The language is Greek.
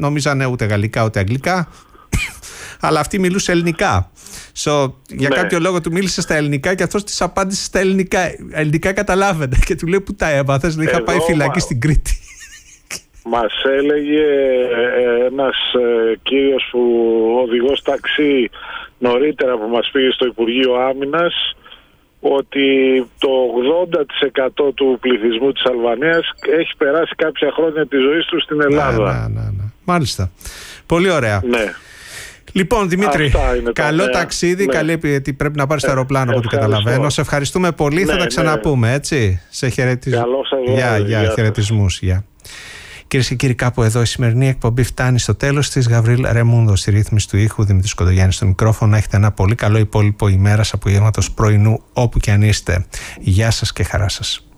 νομίζανε ούτε γαλλικά ούτε αγγλικά. Αλλά αυτή μιλούσε ελληνικά. Για κάποιο λόγο του μίλησε στα ελληνικά και αυτός της απάντησε στα ελληνικά. Ελληνικά καταλάβαινε και του λέει: πού τα έμαθες? Είχα πάει φυλακή στην Κρήτη. Μας έλεγε ένας κύριος που οδηγός ταξί νωρίτερα που μας πήγε στο Υπουργείο Άμυνας ότι το 80% του πληθυσμού της Αλβανίας έχει περάσει κάποια χρόνια της ζωής του στην Ελλάδα. Ναι. Μάλιστα. Πολύ ωραία. Ναι. Λοιπόν, Δημήτρη, καλό ταξίδι, καλή, γιατί πρέπει να πάρεις το αεροπλάνο, από ό,τι καταλαβαίνω. Σε ευχαριστούμε πολύ, θα τα ξαναπούμε, έτσι. Σε χαιρετισμούς. Γεια, χαιρετισμούς. Γεια. Κυρίες και κύριοι, κάπου εδώ η σημερινή εκπομπή φτάνει στο τέλος της. Γαβρίλ Ρεμούντο στη ρύθμιση του ήχου, Δημήτρης Κοντογιάννης στο μικρόφωνο. Έχετε ένα πολύ καλό υπόλοιπο ημέρας, απογεύματος, πρωινού, όπου και αν είστε. Γεια σας και χαρά σας.